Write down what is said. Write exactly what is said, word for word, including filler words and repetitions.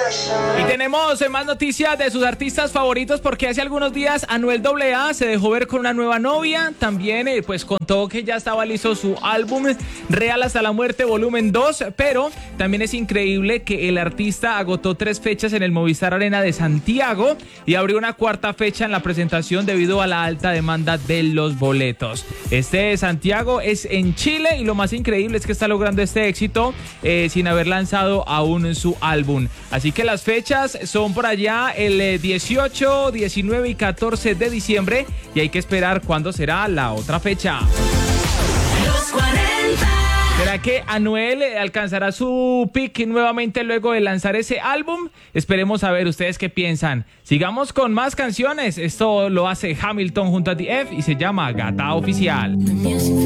Y tenemos eh, más noticias de sus artistas favoritos porque hace algunos días Anuel A A se dejó ver con una nueva novia. También eh, pues contó que ya estaba listo su álbum Real hasta la muerte volumen dos, pero también es increíble que el artista agotó tres fechas en el Movistar Arena de Santiago y abrió una cuarta fecha en la presentación debido a la alta demanda de los boletos. Este de Santiago es en Chile y lo más increíble es que está logrando este éxito eh, sin haber lanzado aún su álbum. Así que las fechas son por allá el dieciocho, diecinueve y catorce de diciembre y hay que esperar cuándo será la otra fecha. Los cuarenta. ¿Será que Anuel alcanzará su pick nuevamente luego de lanzar ese álbum? Esperemos a ver ustedes qué piensan. Sigamos con más canciones. Esto lo hace Hamilton junto a D F y se llama Gata Oficial.